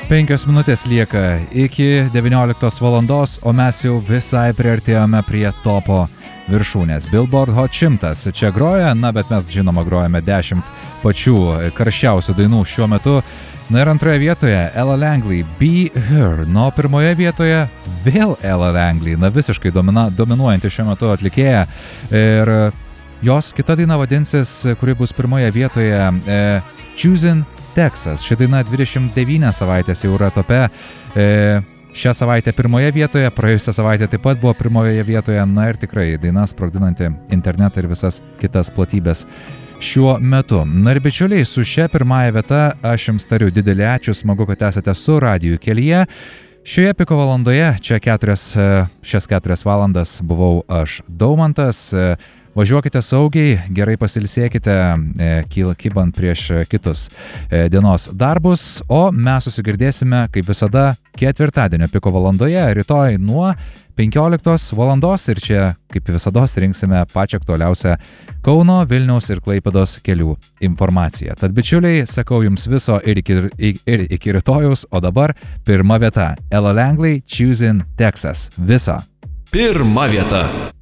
5 minutės lieka iki 19 valandos, o mes jau visai priartėjome prie topo viršūnės. Billboard Hot 100 čia groja, bet mes žinoma grojame 10 pačių karščiausių dainų šiuo metu. Na ir antroje vietoje Ella Langley, Be Her. Na, pirmoje vietoje vėl Ella Langley, visiškai dominuojanti šiuo metu atlikėja. Ir jos kita daina vadinsis, kuri bus pirmoje vietoje, Choosing Texas. Ši daina 29 savaitės jau yra tope. Šią savaitę pirmoje vietoje, praėjusią savaitę taip pat buvo pirmoje vietoje. Na ir tikrai daina sprogdinanti internetą ir visas kitas platybės šiuo metu. Na ir bičiuliai, su šia pirmąja vieta aš jums tariu didelį ačiū, smagu, kad esate su radiju kelyje. Šioje piko valandoje, šias 4 valandas buvau aš, Daumantas. Važiuokite saugiai, gerai pasilsėkite, kybant prieš kitus dienos darbus, o mes susigirdėsime, kaip visada, ketvirtadienio piko valandoje, rytoj nuo 15 valandos ir čia, kaip visada, rinksime pačią aktualiausią Kauno, Vilniaus ir Klaipėdos kelių informaciją. Tad bičiuliai, sakau jums viso ir iki rytojaus, o dabar pirma vieta. Ella Langley, Choosing Texas. Viso. Pirma vieta.